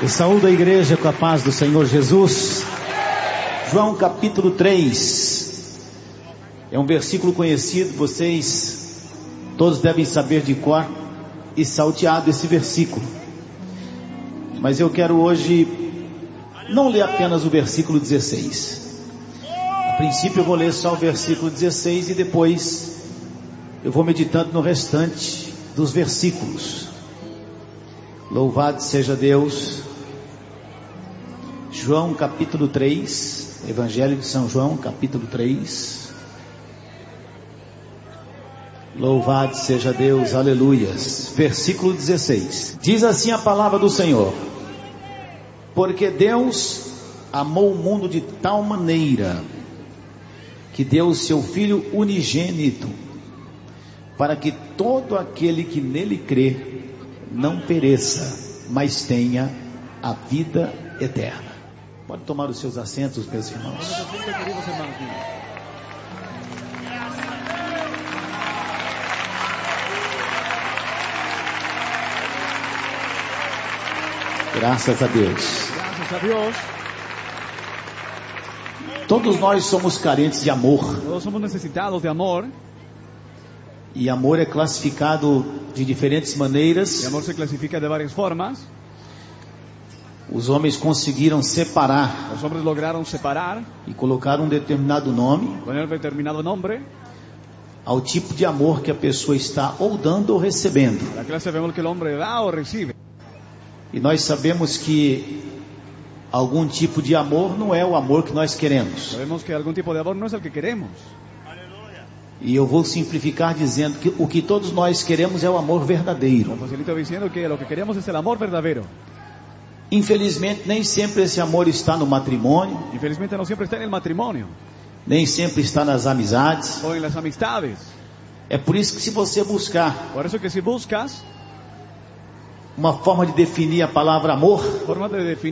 Eu saúdo a igreja com a paz do Senhor Jesus. João capítulo 3. É um versículo conhecido, vocês todos devem saber de cor e salteado esse versículo. Mas eu quero hoje não ler apenas o versículo 16. A princípio eu vou ler só o versículo 16 e depois eu vou meditando no restante dos versículos. Louvado seja Deus. João capítulo 3, Evangelho de São João capítulo 3. Louvado seja Deus, aleluias. Versículo 16. Diz assim a palavra do Senhor: porque Deus amou o mundo de tal maneira que deu o seu Filho unigênito, para que todo aquele que nele crê não pereça, mas tenha a vida eterna. Pode tomar os seus assentos, meus irmãos. Graças a Deus. Todos nós somos carentes de amor. Todos somos necessitados de amor. E amor é classificado de diferentes maneiras. E amor se clasifica de várias formas. Os homens conseguiram separar. Os homens lograram separar e colocar um determinado nome. Poner um determinado nome ao tipo de amor que a pessoa está ou dando ou recebendo. A classe de amor que o homem dá ou recebe. E nós sabemos que algum tipo de amor não é o amor que nós queremos. Sabemos que algum tipo de amor não é o que queremos. E eu vou simplificar dizendo que o que todos nós queremos é o amor verdadeiro. Eu facilito dizendo que o que queremos é o amor verdadeiro. Infelizmente, nem sempre esse amor está no matrimônio. Infelizmente, não sempre está no matrimônio. Nem sempre está nas amizades. Ou nas amistades. É por isso que se você buscar. Por isso que se buscas uma forma de definir a palavra amor. Forma de definir